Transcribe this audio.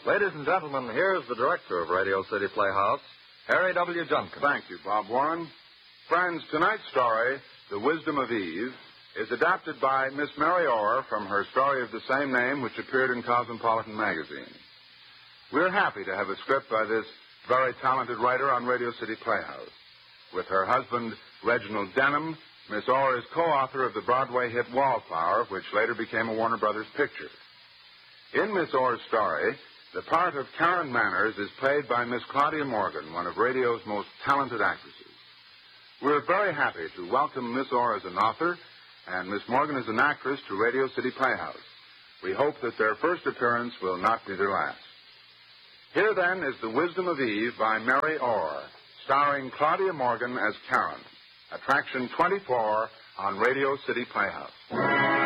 Ladies and gentlemen, here's the director of Radio City Playhouse, Harry W. Junkin. Thank you, Bob Warren. Friends, tonight's story, The Wisdom of Eve, is adapted by Miss Mary Orr from her story of the same name, which appeared in Cosmopolitan magazine. We're happy to have a script by this very talented writer on Radio City Playhouse. With her husband, Reginald Denham, Miss Orr is co-author of the Broadway hit Wallflower, which later became a Warner Brothers picture. In Miss Orr's story, the part of Karen Manners is played by Miss Claudia Morgan, one of radio's most talented actresses. We're very happy to welcome Miss Orr as an author and Miss Morgan as an actress to Radio City Playhouse. We hope that their first appearance will not be their last. Here, then, is The Wisdom of Eve by Mary Orr, starring Claudia Morgan as Karen. Attraction 24 on Radio City Playhouse.